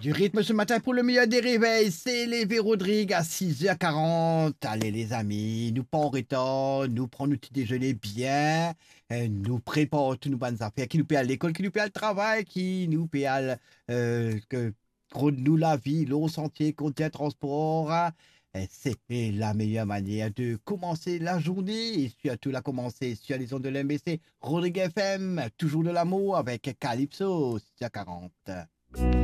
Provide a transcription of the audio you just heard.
Du rythme ce matin pour le meilleur des réveils, c'est Lévé Rodrigue à 6h40. Allez les amis, nous prend nous prenons notre petit déjeuner bien, nous préparons toutes nos bonnes affaires, qui nous paye à l'école, qui nous paye au travail, qui nous paye que nous la vie, l'eau, sentier, contient transport. C'est la meilleure manière de commencer la journée et surtout la commencer sur les ondes de l'MBC. Rodrigue FM, toujours de l'amour avec Calypso, 6h40.